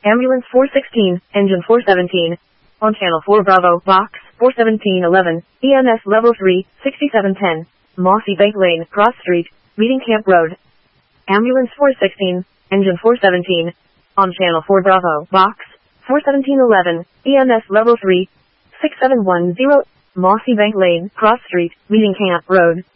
Ambulance 416, Engine 417. On Channel 4 Bravo, Box 41711, EMS Level 3, 6710. Mossy Bank Lane, Cross Street, Meeting Camp Road. Ambulance 416, Engine 417. On Channel 4 Bravo, Box 41711, EMS Level 3, 6710. Mossy Bank Lane, Cross Street, Meeting Camp Road.